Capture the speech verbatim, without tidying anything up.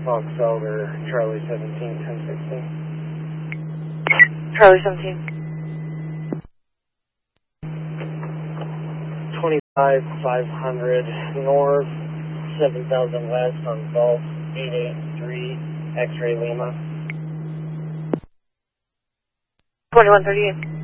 Fox Elder, Charlie seventeen, ten sixteen. Charlie seventeen. twenty-five, five hundred north, seven thousand west on Golf, eight eight three, X-Ray Lima. twenty-one thirty-eight.